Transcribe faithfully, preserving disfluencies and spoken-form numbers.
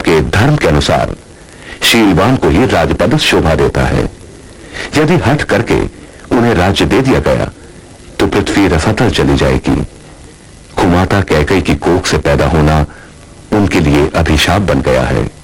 के धर्म के अनुसार शीलवान को ही राजपद शोभा देता है। यदि हठ करके उन्हें राज्य दे दिया गया तो पृथ्वी रसातल चली जाएगी। कुमाता कैकई की कोख से पैदा होना उनके लिए अभिशाप बन गया है।